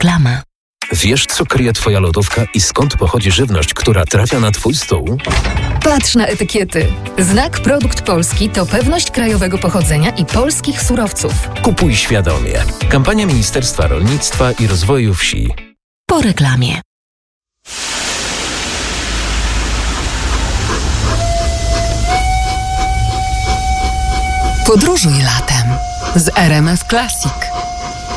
Reklama. Wiesz, co kryje Twoja lodówka i skąd pochodzi żywność, która trafia na Twój stół? Patrz na etykiety. Znak Produkt Polski to pewność krajowego pochodzenia i polskich surowców. Kupuj świadomie. Kampania Ministerstwa Rolnictwa i Rozwoju Wsi. Po reklamie. Podróżuj latem z RMF Classic.